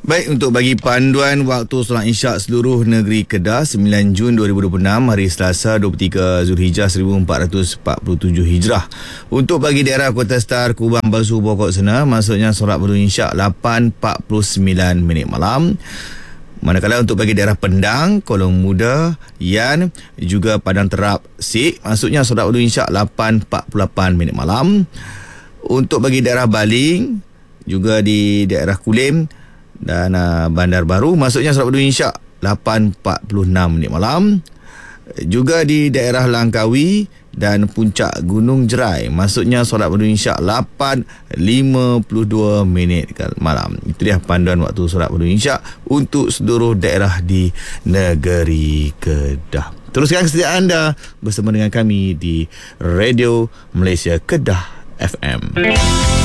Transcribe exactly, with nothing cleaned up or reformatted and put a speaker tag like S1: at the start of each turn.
S1: Baik, untuk bagi panduan waktu solat Isyak seluruh negeri Kedah, sembilan Jun dua ribu dua puluh enam, hari Selasa, dua puluh tiga Zulhijjah seribu empat ratus empat puluh tujuh Hijrah. Untuk bagi daerah Kota Star, Kubang, Basu, Pokok Sena, maksudnya solat fardu Isyak lapan empat puluh sembilan minit malam. Manakala untuk bagi daerah Pendang, Kolong Muda, Yan, juga Padang Terap, Sik, maksudnya solat fardu Isyak lapan empat puluh lapan minit malam. Untuk bagi daerah Baling, juga di daerah Kulim dan uh, Bandar Baru, maksudnya solat fardu Isyak lapan empat puluh enam minit malam. Juga di daerah Langkawi dan Puncak Gunung Jerai, maksudnya solat fardu Isyak lapan lima puluh dua minit malam. Itu dia panduan waktu solat fardu Isyak untuk seluruh daerah di negeri Kedah. Teruskan kesetiaan anda bersama dengan kami di Radio Malaysia Kedah F M.